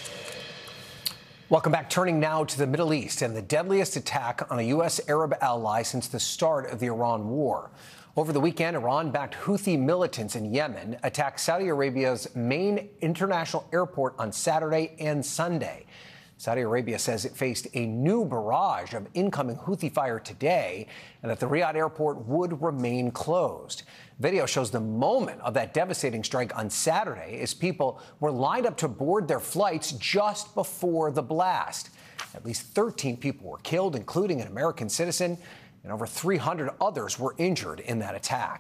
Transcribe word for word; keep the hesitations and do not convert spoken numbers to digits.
Welcome back. Turning now to the Middle East and the deadliest attack on a U S Arab ally since the start of the Iran war. Over the weekend, Iran-backed Houthi militants in Yemen attacked Saudi Arabia's main international airport on Saturday and Sunday. Saudi Arabia says it faced a new barrage of incoming Houthi fire today and that the Riyadh airport would remain closed. Video shows the moment of that devastating strike on Saturday as people were lined up to board their flights just before the blast. At least thirteen people were killed, including an American citizen, and over three hundred others were injured in that attack.